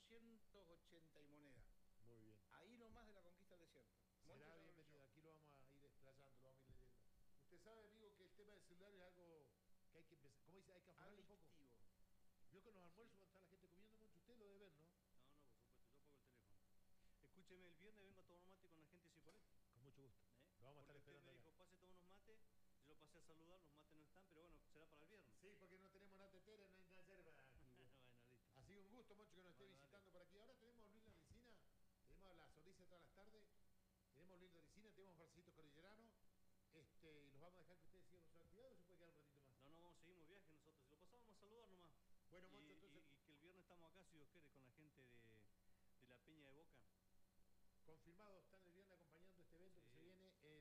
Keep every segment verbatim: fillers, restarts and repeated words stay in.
cuatrocientos ochenta y moneda. Muy bien. Ahí nomás de la conquista del desierto. Será bienvenido, aquí lo vamos a ir explayando, lo vamos a ir leyendo. Usted sabe, amigo, que el tema del celular es algo que hay que empezar, como dice, hay que afanarle un poco. Vio que en los almuerzos cuando está la gente comiendo mucho, usted lo debe ver, ¿no? No, no, por supuesto, yo pago el teléfono. Escúcheme, el viernes vengo a tomar mate con la gente de Cipolletti. Con mucho gusto. ¿Eh? Lo vamos a estar porque esperando. Usted me dijo, pase todos unos mates, yo lo pasé a saludar, los mates no están, pero bueno, será para el viernes. Sí, porque no tenemos nada tetera, no hay nada yerba aquí. Bueno, listo. Así que un gusto, Moncho, que nos esté bueno, visitando dale. por aquí. Ahora tenemos a Luis Laricina, tenemos a la sonrisa de todas las tardes, tenemos a Luis Laricina, tenemos a Marcelito Cordillerano, este, y los vamos a dejar que ustedes sigan con su actividad, o se puede quedar un ratito más. No, no, vamos a seguir viaje nosotros. Si lo pasamos a saludar nomás. Bueno, Moncho, y, entonces... y, y que el viernes estamos acá, si Dios quiere, con la gente de, de la Peña de Boca. Confirmado, están el viernes acompañando este evento sí. que se viene en,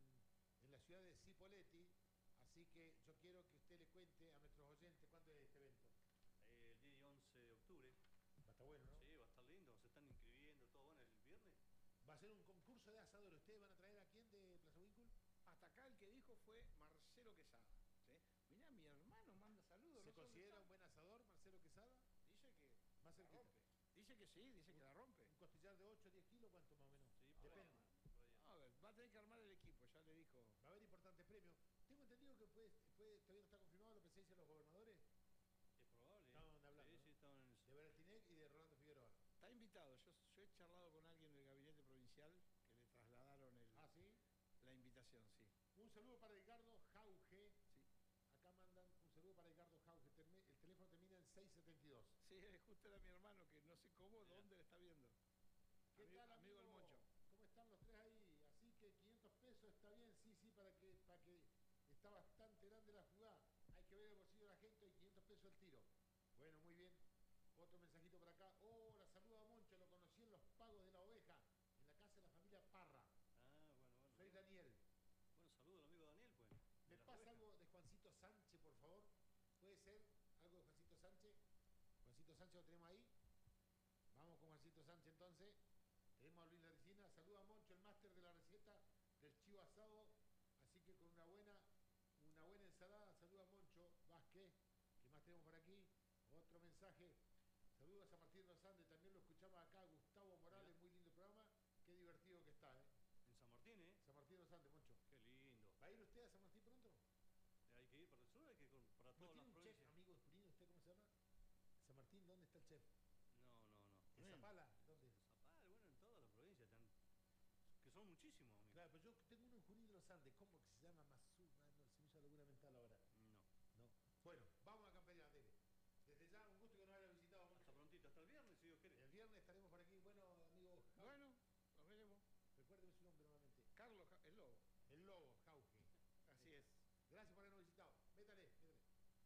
en la ciudad de Cipolletti. Así que yo quiero que usted le cuente a nuestros oyentes cuándo es este evento. Eh, el día once de octubre. Va a estar bueno, ¿no? Sí, va a estar lindo. Se están inscribiendo, todo bueno. El viernes. Va a ser un concurso de asadores. ¿Ustedes van a traer a quién de Plaza Winkle? Hasta acá el que dijo fue Marcelo Quesada. ¿Sí? Mirá, mi hermano manda saludos. ¿Se ¿no considera un buen asador, Marcelo Quesada? Dice que más la rompe. Dice que sí, dice un, que la rompe. ¿Un costillar de ocho o diez kilos? ¿Cuánto más o menos? Sí, depende. No, va a tener que armar el equipo, ya le dijo. Va a haber importantes premios. Tengo entendido que puede, puede, todavía no está confirmado la presencia de los gobernadores. Es probable. Estaban hablando. Sí, ¿no? sí, estaban en el... De Bertinec y de Rolando Figueroa. Está invitado. Yo, yo he charlado con alguien del gabinete provincial que le trasladaron el, ¿Ah, sí? la invitación, sí. Un saludo para Edgardo Jauge. Sí. Acá mandan un saludo para Edgardo Jauge. El teléfono termina en seiscientos setenta y dos. Sí, justo era mi hermano, que no sé cómo, yeah. dónde le está viendo. ¿Qué amigo, tal, amigo? Amigo el Moncho. ¿Cómo están los tres ahí? Así que quinientos pesos está bien, sí, sí, para que, para que está bastante grande la jugada. Hay que ver el bolsillo de la gente y quinientos pesos el tiro. Bueno, muy bien. Otro mensajito por acá. Hola, saludo a Moncho, lo conocí en los pagos de la oveja, en la casa de la familia Parra. Ah, bueno, bueno. Soy Daniel. Bueno, saludo al amigo Daniel, pues. ¿Me pasa algo de Juancito Sánchez, por favor? ¿Puede ser algo de Juancito Sánchez? Juancito Sánchez lo tenemos ahí. Vamos con Juancito Sánchez entonces. Tenemos a Luis Laricina. Saluda a Moncho, el máster de la receta del chivo asado. Así que con una buena, una buena ensalada. Saluda a Moncho Vázquez. ¿Qué más tenemos por aquí? Otro mensaje. Saludos a Martín de los Andes. También lo escuchamos acá. Gustavo Morales, Mira. Muy lindo programa. Qué divertido que está, ¿eh? En San Martín, ¿eh? San Martín de los Andes, Moncho. Qué lindo. ¿Va a ir usted a San Martín pronto? Hay que ir para el sur, hay que ir para todas las un provincias. Chef, amigo Espurín, ¿usted cómo se llama? San Martín, ¿dónde está el chef? No, no, no. ¿En Zapala? ¿Dónde? En Zapala, bueno, en todas las provincias. Tan... Que son muchísimos, amigo. Claro, pero yo tengo uno en Junín de los Andes. ¿Cómo que se llama? Mazuma, no, se me hizo locura mental ahora. No. No. Bueno, vamos a Campería, Dele. Desde ya, un gusto que nos haya visitado. Hasta prontito, hasta el viernes, si Dios quiere. El viernes estaremos por aquí. Bueno, amigo Jauge. Bueno, nos veremos. Recuérdeme su nombre nuevamente. Carlos, el Lobo. El Lobo, Jauge. Así sí. es. Gracias por habernos visitado. Métale, métale.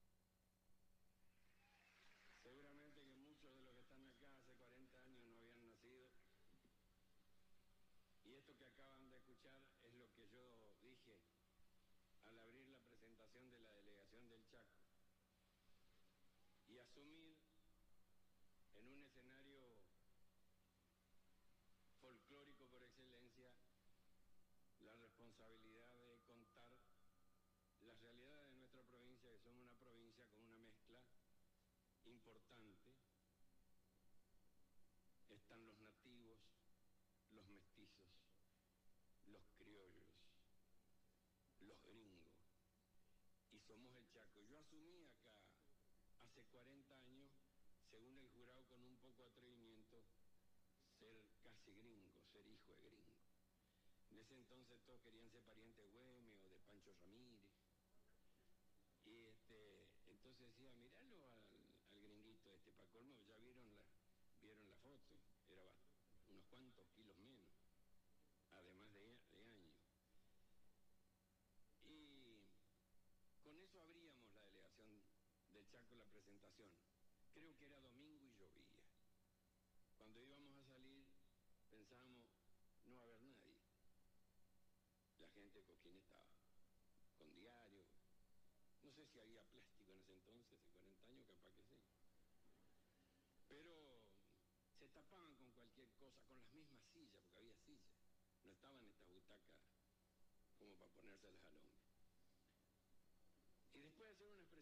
Seguramente que muchos de los que están acá hace cuarenta años no habían nacido. Y esto que acaban de escuchar es lo que yo dije al abrir la presentación de la delegación del Chaco. Y asumir en un escenario folclórico por excelencia la responsabilidad de contar las realidades de nuestra provincia, que somos una provincia con una mezcla importante. Están los nativos, los mestizos, los criollos, los gringos, y somos el Chaco. Yo asumí acá hace cuarenta años, según el jurado con un poco de atrevimiento, ser casi gringo, ser hijo de gringo. En ese entonces todos querían ser parientes de Güemes o de Pancho Ramírez. Y este, entonces decía, miralo al, al gringuito este, para colmo, ya vieron la, vieron la foto, era unos cuantos kilos menos, además de, de años. Y con eso abríamos la delegación del Chaco, la presentación. Creo que era domingo y llovía. Cuando íbamos a salir, pensábamos, no va a haber nadie. La gente de Coquín estaba con diario. No sé si había plástico en ese entonces, hace cuarenta años, capaz que sí. Pero se tapaban con cualquier cosa, con las mismas sillas, porque había sillas. No estaban estas butacas como para ponérselas al hombro. Y después de hacer una expresión